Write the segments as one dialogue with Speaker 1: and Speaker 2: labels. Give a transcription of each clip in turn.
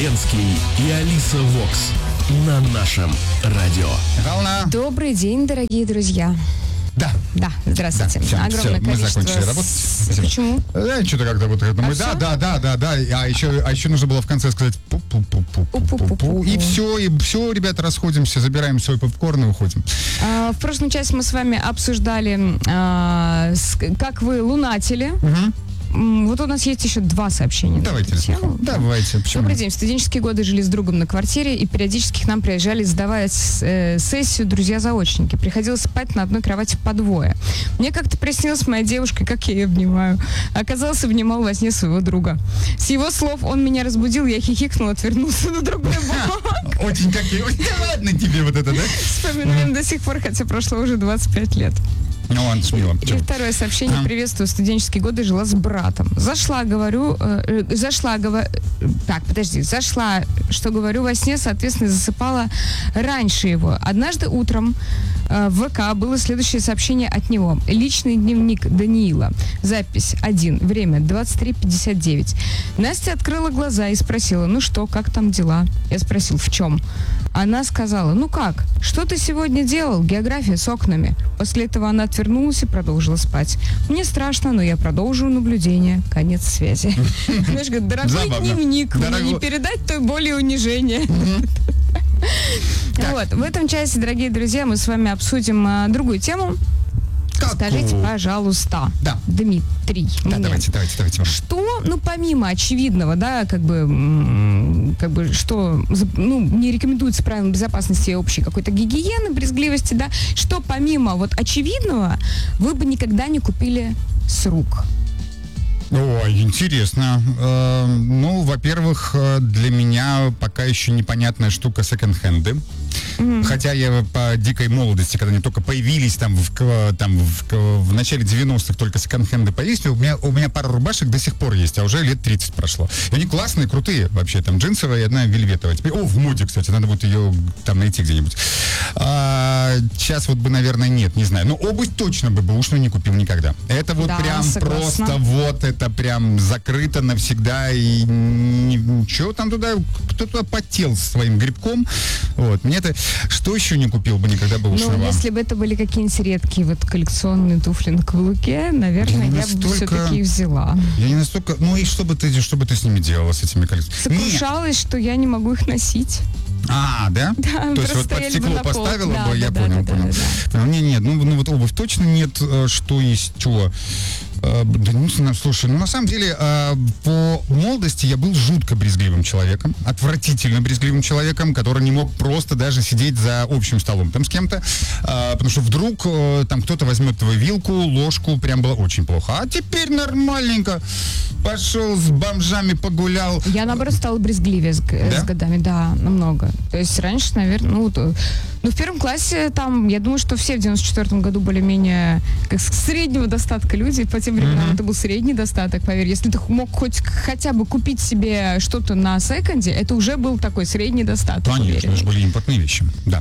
Speaker 1: Ленский и Алиса Вокс на нашем радио.
Speaker 2: Гална.
Speaker 3: Добрый день, дорогие друзья.
Speaker 2: Да.
Speaker 3: Да, здравствуйте.
Speaker 2: Да, все,
Speaker 3: огромное
Speaker 2: мы
Speaker 3: количество.
Speaker 2: закончили работать.
Speaker 3: Почему?
Speaker 2: Что-то как-то вот это. Да. А еще нужно было в конце сказать пу-пу-пу-пу-пу-пу. И все, ребята, расходимся, забираем свой попкорн и уходим.
Speaker 3: В прошлом части мы с вами обсуждали, как вы лунатили. Вот у нас есть еще 2 сообщения.
Speaker 2: Давайте. Почему?
Speaker 3: Добрый день. В студенческие годы жили с другом на квартире, и периодически к нам приезжали сдавать сессию друзья-заочники. Приходилось спать на одной кровати по 2. Мне как-то приснилась моя девушка, как я ее обнимаю. Оказалось, обнимал во сне своего друга. С его слов он меня разбудил, я хихикнула, отвернулся на другой бок.
Speaker 2: Очень какие. Да ладно тебе вот это, да?
Speaker 3: Вспоминаем до сих пор, хотя прошло уже 25 лет.
Speaker 2: Ну ладно, смело.
Speaker 3: И второе сообщение. Приветствую, студенческие годы жила с братом. Зашла, что говорю во сне, соответственно, засыпала раньше его. Однажды утром в ВК было следующее сообщение от него. Личный дневник Даниила. Запись 1. Время 23:59. Настя открыла глаза и спросила: ну что, как там дела? Я спросил: в чем? Она сказала: ну как? Что ты сегодня делал? География с окнами. После этого она отвернулась и продолжила спать. Мне страшно, но я продолжу наблюдение. Конец связи. Знаешь, говорит, дорогой дневник, мне не передать той боли и унижения. Вот, в этом часе, дорогие друзья, мы с вами обсудим другую тему. Скажите, пожалуйста, Дмитрий,
Speaker 2: давайте.
Speaker 3: что, помимо очевидного, да, что, не рекомендуется правилам безопасности и общей какой-то гигиены, брезгливости, да, что помимо очевидного вы бы никогда не купили с рук?
Speaker 2: Ой, интересно. Во-первых, для меня пока еще непонятная штука секонд-хенды. Хотя я по дикой молодости, когда они только появились, в начале 90-х только секонд-хенды появились, у меня пара рубашек до сих пор есть, а уже лет 30 прошло. И они классные, крутые вообще, джинсовая и одна вельветовая. Теперь, в моде, кстати, надо будет ее найти где-нибудь. Сейчас вот бы, наверное, нет, не знаю. Но обувь точно бы бэушную не купил никогда. Это вот прям
Speaker 3: согласна.
Speaker 2: Просто это прям закрыто навсегда, и ничего там кто-то потел своим грибком. Вот, мне это... Что еще не купил бы никогда бэушного?
Speaker 3: Если бы это были какие-нибудь редкие коллекционные туфли на каблуке, наверное, я бы все-таки их взяла.
Speaker 2: Я не настолько... и что бы ты с ними делала, с этими коллекционными?
Speaker 3: Сокрушалась, что я не могу их носить.
Speaker 2: Да?
Speaker 3: Да,
Speaker 2: то есть вот под стекло поставила бы, я понял.
Speaker 3: Да.
Speaker 2: Нет, вот обувь точно нет, что есть, чего... Слушай, на самом деле по молодости я был жутко брезгливым человеком, отвратительно брезгливым человеком, который не мог просто даже сидеть за общим столом с кем-то, потому что вдруг кто-то возьмет твою вилку, ложку, прям было очень плохо. А теперь нормальненько. Пошел с бомжами, погулял.
Speaker 3: Я, наоборот, стала брезгливее с годами, да, намного. То есть раньше, наверное, в первом классе я думаю, что все в 94-м году более-менее среднего достатка люди. По тем временам это был средний достаток, поверь. Если ты мог хотя бы купить себе что-то на секонде, это уже был такой средний достаток.
Speaker 2: Конечно, это же были импортные вещи, да.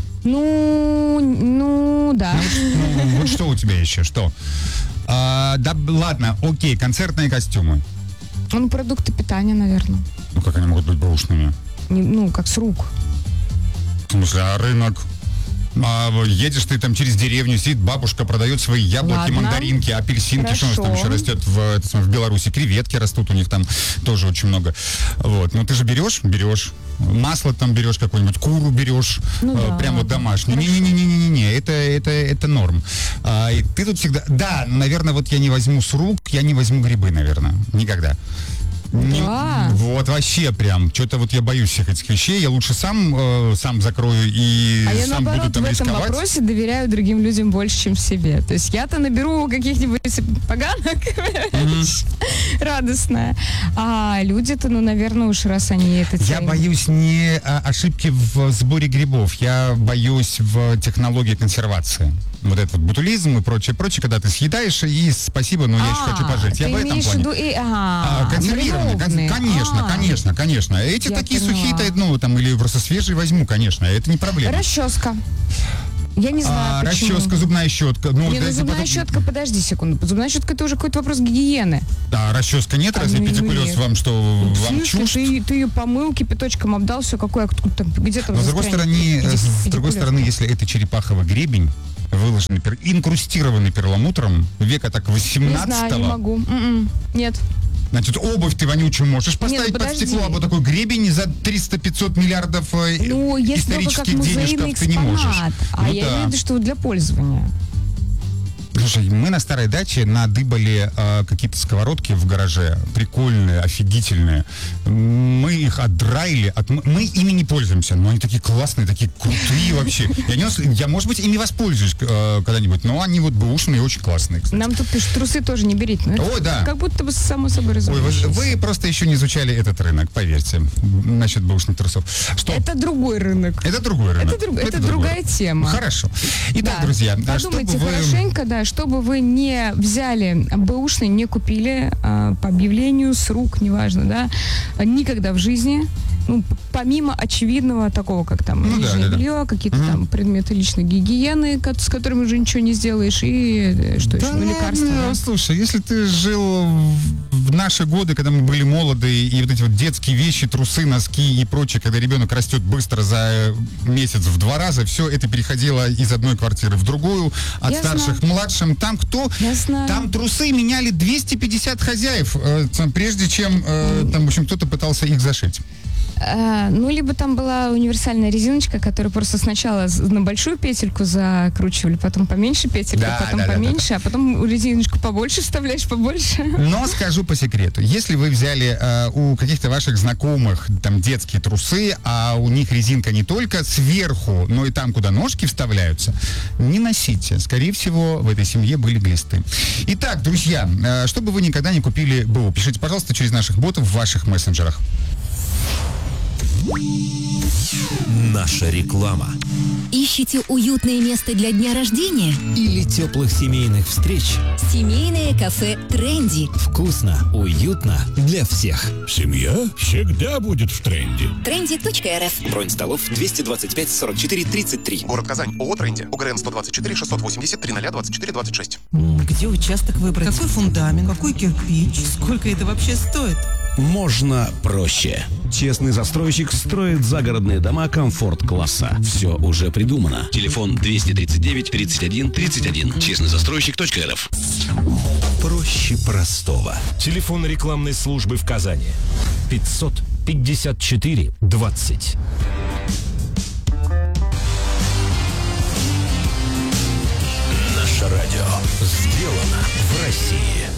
Speaker 3: Да.
Speaker 2: Вот что у тебя еще, что? Ладно, окей, концертные костюмы.
Speaker 3: Продукты питания, наверное.
Speaker 2: Как они могут быть бэушными?
Speaker 3: Как с рук.
Speaker 2: В смысле, рынок? Едешь ты через деревню, сидит бабушка, продает свои яблоки, мандаринки, апельсинки, что у нас там еще растет в Беларуси, креветки растут у них там тоже очень много. Вот, ты же берешь, масло там берешь какое-нибудь, куру берешь, прям вот домашнюю. Не, это норм. И ты тут всегда, наверное, вот я не возьму с рук, я не возьму грибы, наверное, никогда. Вот вообще прям, что-то вот я боюсь всех этих вещей, я лучше сам закрою и
Speaker 3: я,
Speaker 2: сам
Speaker 3: наоборот,
Speaker 2: буду там рисковать.
Speaker 3: в этом вопросе доверяю другим людям больше, чем себе. То есть я-то наберу каких-нибудь поганок, радостная, а люди-то, наверное, уж раз они это
Speaker 2: Я боюсь не ошибки в сборе грибов, я боюсь в технологии консервации. Вот этот ботулизм и прочее, когда ты съедаешь, и спасибо, но я еще хочу пожить. Я в этом плане. Консервированные, конечно. Эти такие сухие-то, или просто свежие возьму, конечно, это не проблема.
Speaker 3: Расческа. Я не знаю, почему.
Speaker 2: Расческа, зубная щетка. Ну,
Speaker 3: Не, ну зубная щетка, подожди секунду. Зубная щетка — это уже какой-то вопрос гигиены.
Speaker 2: А расческа нет? Разве педикулез вам что, вам чушь?
Speaker 3: Ты ее помыл, кипяточком обдал, все какое, где там.
Speaker 2: Но с другой стороны, если это черепаховый гребень, выложенный, инкрустированный перламутром, века так 18-го.
Speaker 3: Не знаю, не могу. Нет.
Speaker 2: Значит, обувь ты вонючую можешь поставить под стекло, а вот такой гребень за 300-500 миллиардов исторических денежков ты не можешь.
Speaker 3: А я имею в виду, что для пользования.
Speaker 2: Слушай, мы на старой даче надыбали какие-то сковородки в гараже, прикольные, офигительные. Мы их отдраили, мы ими не пользуемся, но они такие классные, такие крутые вообще. Я, может быть, ими воспользуюсь когда-нибудь, но они вот бэушные и очень классные, кстати.
Speaker 3: Нам тут пишут, трусы тоже не берите.
Speaker 2: Ой, да.
Speaker 3: Как будто бы само собой разумеется.
Speaker 2: Вы просто еще не изучали этот рынок, поверьте, насчет бэушных трусов. Что?
Speaker 3: Это другой рынок.
Speaker 2: Это другой рынок.
Speaker 3: Это другая тема.
Speaker 2: Хорошо. Итак, друзья,
Speaker 3: подумайте хорошенько, чтобы вы не взяли бэушный, не купили по объявлению, с рук, неважно, да, никогда в жизни, ну, помимо очевидного такого, как там нижнее белье, какие-то там предметы личной гигиены, с которыми уже ничего не сделаешь, и что еще, лекарства. Да?
Speaker 2: Слушай, если ты жил в наши годы, когда мы были молоды, и вот эти вот детские вещи, трусы, носки и прочее, когда ребенок растет быстро за месяц в 2 раза, все это переходило из одной квартиры в другую, от старших к младшим. Там Там трусы меняли 250 хозяев, прежде чем там, в общем, кто-то пытался их зашить.
Speaker 3: Ну, либо там была универсальная резиночка, которую просто сначала на большую петельку закручивали, потом поменьше петельку, потом поменьше, а потом резиночку побольше вставляешь, побольше.
Speaker 2: Но скажу по секрету, если вы взяли у каких-то ваших знакомых там детские трусы, а у них резинка не только сверху, но и там, куда ножки вставляются, не носите. Скорее всего, в этой семье были глисты. Итак, друзья, чтобы вы никогда не купили БУ, пишите, пожалуйста, через наших ботов в ваших мессенджерах.
Speaker 1: Наша реклама.
Speaker 4: Ищете уютное место для дня рождения?
Speaker 1: Или теплых семейных встреч?
Speaker 4: Семейное кафе «Тренди».
Speaker 1: Вкусно, уютно для всех.
Speaker 5: Семья всегда будет в тренде.
Speaker 4: Trendy.rf.
Speaker 6: Бронь столов 225 44 33.
Speaker 7: Город Казань. ООО «Тренди». УГРН 124 680 30 24 26.
Speaker 8: Где участок выбрать? Какой фундамент? Какой кирпич? Сколько это вообще стоит?
Speaker 1: Можно проще. Честный застройщик строит загородные дома комфорт-класса. Все уже придумано. Телефон 239 31 31. Честнозастройщик.рф. Проще простого.
Speaker 5: Телефон рекламной службы в Казани. 554 20. Наше радио сделано в России.